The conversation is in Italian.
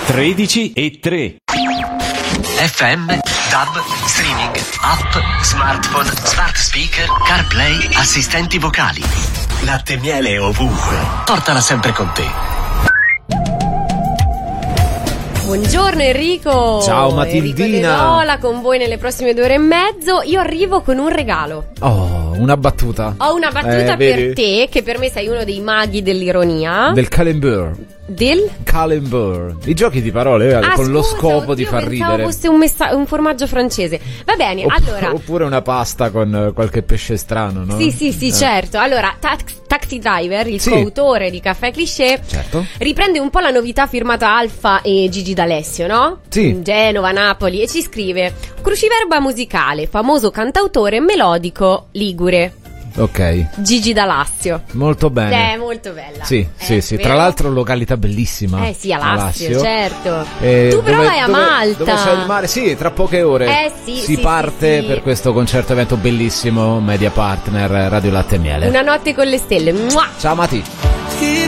13:03. FM, DAB, streaming, app, smartphone, smart speaker, CarPlay, assistenti vocali. Latte e miele ovunque. Portala sempre con te. Buongiorno Enrico. Ciao Matildina. Enrico De Nola con voi nelle prossime 2 ore e mezzo. Io arrivo con un regalo. Oh, una battuta. Ho una battuta vedi? per te, che per me sei uno dei maghi dell'ironia. Del Calembur. Del? Calembur. I giochi di parole con lo scopo di far ridere. Pensavo fosse un formaggio francese. Va bene, allora. Oppure una pasta con qualche pesce strano, no? Sì, certo. Allora, Taxi Driver, il coautore di Caffè Cliché, certo, riprende un po' la novità firmata Alfa e Gigi D'Alessio, no? Sì. Genova, Napoli, e ci scrive: cruciverba musicale, famoso cantautore melodico ligure. Ok. Gigi D'Alessio. Molto bene. Molto bella. Sì. Vero? Tra l'altro località bellissima. Sì, Alassio, certo. Tu però vai a Malta. Dove c'è il mare? Sì, tra poche ore. Si parte per questo concerto evento bellissimo, media partner Radio Latte e Miele. Una notte con le stelle. Mua! Ciao Mati.